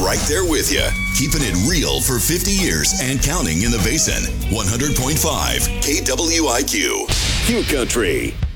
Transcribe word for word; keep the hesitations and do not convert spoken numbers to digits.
right there with you, keeping it real for fifty years and counting in the Basin. one hundred point five K W I Q. Q Country.